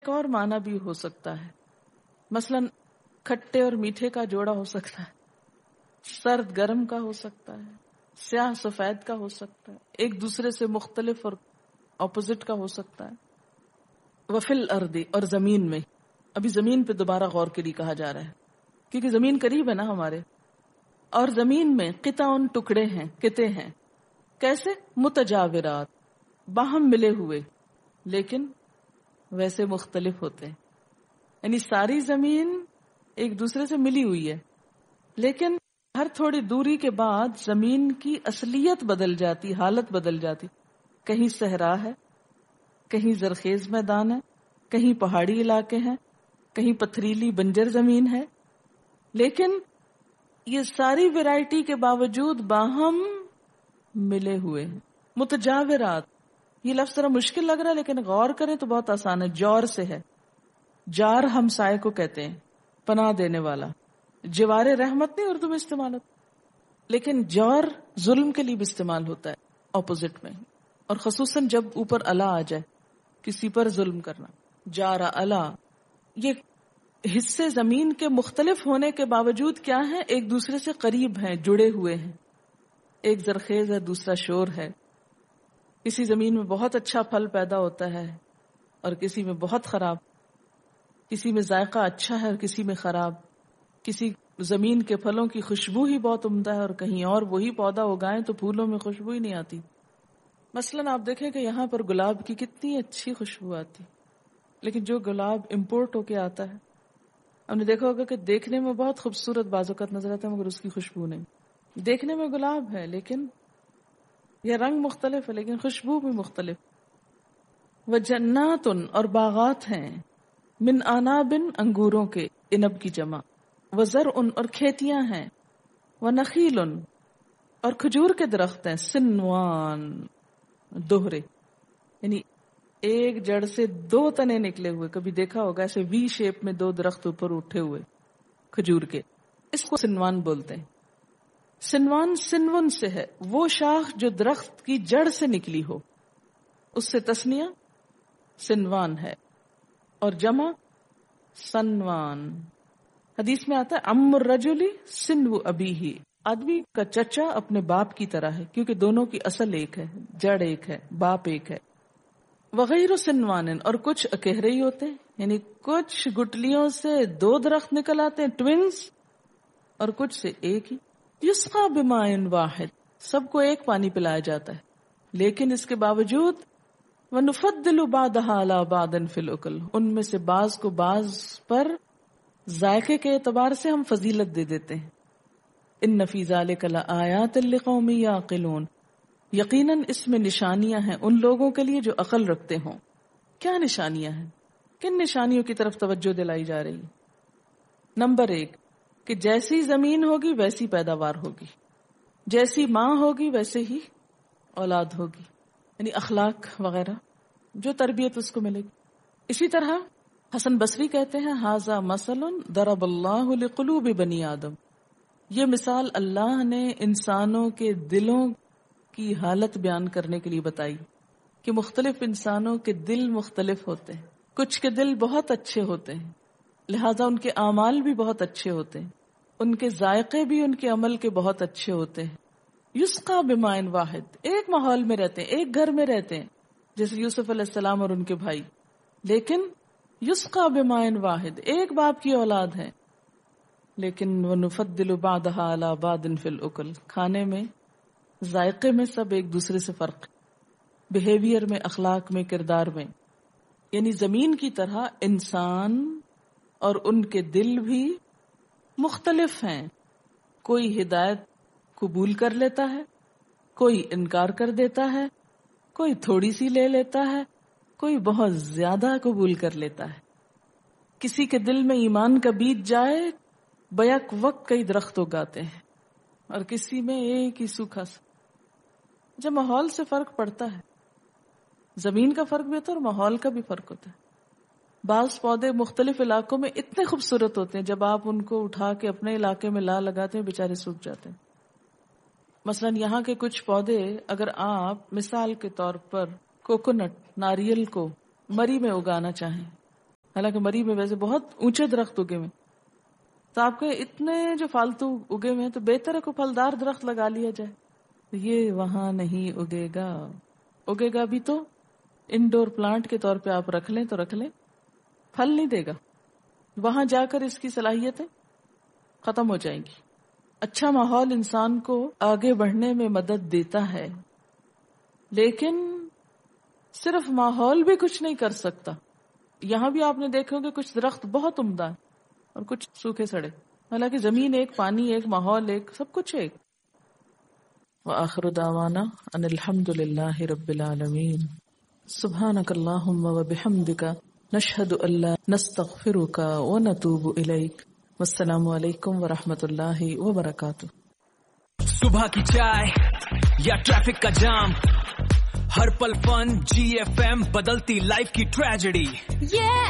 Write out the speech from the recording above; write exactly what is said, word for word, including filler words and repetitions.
ایک اور معنی بھی ہو سکتا ہے، مثلا کھٹے اور میٹھے کا جوڑا ہو سکتا ہے، سرد گرم کا ہو سکتا ہے، سیاہ سفید کا ہو سکتا ہے، ایک دوسرے سے مختلف اور اپوزٹ کا ہو سکتا ہے۔ وفل الارض، اور زمین میں، ابھی زمین پہ دوبارہ غور کے لیے کہا جا رہا ہے کیونکہ زمین قریب ہے نا ہمارے، اور زمین میں قطع ان ٹکڑے ہیں، قطعے ہیں، کیسے؟ متجاورات، باہم ملے ہوئے لیکن ویسے مختلف ہوتے ہیں، یعنی ساری زمین ایک دوسرے سے ملی ہوئی ہے لیکن ہر تھوڑی دوری کے بعد زمین کی اصلیت بدل جاتی، حالت بدل جاتی، کہیں صحرا ہے، کہیں زرخیز میدان ہے، کہیں پہاڑی علاقے ہیں، کہیں پتھریلی بنجر زمین ہے، لیکن یہ ساری ویرائٹی کے باوجود باہم ملے ہوئے ہیں۔ متجاورات، یہ لفظ ذرا مشکل لگ رہا ہے لیکن غور کریں تو بہت آسان ہے، جور سے ہے، جار ہمسائے کو کہتے ہیں، پناہ دینے والا، جوار رحمت نہیں اردو میں استعمال ہوتا، لیکن جور ظلم کے لیے بھی استعمال ہوتا ہے اپوزٹ میں، اور خصوصاً جب اوپر الا آ جائے، کسی پر ظلم کرنا، جارا الا۔ یہ حصے زمین کے مختلف ہونے کے باوجود کیا ہیں؟ ایک دوسرے سے قریب ہیں، جڑے ہوئے ہیں، ایک زرخیز ہے، دوسرا شور ہے، کسی زمین میں بہت اچھا پھل پیدا ہوتا ہے اور کسی میں بہت خراب، کسی میں ذائقہ اچھا ہے اور کسی میں خراب، کسی زمین کے پھلوں کی خوشبو ہی بہت عمدہ ہے اور کہیں اور وہی پودا اگائیں تو پھولوں میں خوشبو ہی نہیں آتی۔ مثلاً آپ دیکھیں کہ یہاں پر گلاب کی کتنی اچھی خوشبو آتی، لیکن جو گلاب امپورٹ ہو کے آتا ہے، ہم نے دیکھا ہوگا کہ دیکھنے میں بہت خوبصورت بعض اوقات نظر آتا ہے مگر اس کی خوشبو نہیں، دیکھنے میں گلاب ہے لیکن یہ رنگ مختلف ہے لیکن خوشبو بھی مختلف۔ وجنات، اور باغات ہیں، من عناب، انگوروں کے، عنب کی جمع، وزرع، اور کھیتیاں ہیں، ونخیل، اور کھجور کے درخت ہیں، سنوان، دوہرے، یعنی ایک جڑ سے دو تنے نکلے ہوئے، کبھی دیکھا ہوگا ایسے وی شیپ میں دو درخت اوپر اٹھے ہوئے کھجور کے، اس کو سنوان بولتے ہیں۔ سنوان سنون سے ہے، وہ شاخ جو درخت کی جڑ سے نکلی ہو، اس سے تسنیہ سنوان ہے، اور جمع سنوان۔ حدیث میں آتا ہے ام الرجل سنو ابیہ، آدمی کا چچا اپنے باپ کی طرح ہے کیونکہ دونوں کی اصل ایک ہے، جڑ ایک ہے، باپ ایک ہے۔ وغیر سنوان، اور کچھ اکہرے ہی ہوتے ہیں، یعنی کچھ گٹلیوں سے دو درخت نکل آتے ہیں، ٹوینز، اور کچھ سے ایک ہی۔ یسقا بماء واحد، سب کو ایک پانی پلایا جاتا ہے، لیکن اس کے باوجود وَنُفَضِّلُ بَعْضَهَا عَلَى بَعْضٍ فِي الْأُكُلِ، ان میں سے بعض کو بعض پر ذائقے کے اعتبار سے ہم فضیلت دے دیتے ہیں۔ ان فی ذلک لآیات لقوم یعقلون، یقیناً اس میں نشانیاں ہیں ان لوگوں کے لیے جو عقل رکھتے ہوں۔ کیا نشانیاں ہیں؟ کن نشانیوں کی طرف توجہ دلائی جا رہی ہے؟ نمبر ایک کہ جیسی زمین ہوگی ویسی پیداوار ہوگی، جیسی ماں ہوگی ویسے ہی اولاد ہوگی، یعنی اخلاق وغیرہ جو تربیت اس کو ملے گی۔ اسی طرح حسن بصری کہتے ہیں ھذا مثل ضرب اللہ لقلوب بنی آدم، یہ مثال اللہ نے انسانوں کے دلوں کی حالت بیان کرنے کے لیے بتائی کہ مختلف انسانوں کے دل مختلف ہوتے ہیں، کچھ کے دل بہت اچھے ہوتے ہیں لہذا ان کے اعمال بھی بہت اچھے ہوتے ہیں، ان کے ذائقے بھی ان کے عمل کے بہت اچھے ہوتے ہیں۔ یسقا بماء واحد، ایک ماحول میں رہتے ہیں، ایک گھر میں رہتے ہیں جیسے یوسف علیہ السلام اور ان کے بھائی، لیکن یسقا بماء واحد، ایک باپ کی اولاد ہے، لیکن وَنُفَضِّلُ بَعْضَهَا عَلَى بَعْضٍ فِي الْأُكُلِ، کھانے میں، ذائقے میں سب ایک دوسرے سے فرق، بیہیویئر میں، اخلاق میں، کردار میں۔ یعنی زمین کی طرح انسان اور ان کے دل بھی مختلف ہیں، کوئی ہدایت قبول کر لیتا ہے، کوئی انکار کر دیتا ہے، کوئی تھوڑی سی لے لیتا ہے، کوئی بہت زیادہ قبول کر لیتا ہے۔ کسی کے دل میں ایمان کا بیج جائے بیک وقت کئی درخت اگاتے ہیں اور کسی میں ایک ہی سوکھا سا۔ جب ماحول سے فرق پڑتا ہے، زمین کا فرق بھی ہوتا ہے اور ماحول کا بھی فرق ہوتا ہے۔ بعض پودے مختلف علاقوں میں اتنے خوبصورت ہوتے ہیں جب آپ ان کو اٹھا کے اپنے علاقے میں لا لگاتے ہیں بےچارے سوکھ جاتے ہیں۔ مثلا یہاں کے کچھ پودے اگر آپ مثال کے طور پر کوکونٹ، ناریل کو مری میں اگانا چاہیں حالانکہ مری میں ویسے بہت اونچے درخت اگے ہوئے، تو آپ کے اتنے جو فالتو اگے ہوئے ہیں تو بہتر ہے کوئی پھلدار درخت لگا لیا جائے. یہ وہاں نہیں اگے گا، اگے گا بھی تو انڈور پلانٹ کے طور پہ آپ رکھ لیں تو رکھ لیں، پھل نہیں دے گا. وہاں جا کر اس کی صلاحیتیں ختم ہو جائیں گی. اچھا ماحول انسان کو آگے بڑھنے میں مدد دیتا ہے، لیکن صرف ماحول بھی کچھ نہیں کر سکتا. یہاں بھی آپ نے دیکھو کہ کچھ درخت بہت عمدہ ہیں اور کچھ سوکھے سڑے، حالانکہ زمین ایک، پانی ایک، ماحول ایک، سب کچھ ایک. وآخر دعوانا ان الحمد للہ رب العالمین. سبحانک اللہم وبحمدک نشہد ان لا نستغفرک ونتوب الیک. والسلام علیکم ورحمۃ اللہ وبرکاتہ. صبح کی چائے یا ٹریفک کا جام، ہر پل فن، جی ایف ایم بدلتی لائف کی ٹریجڈی.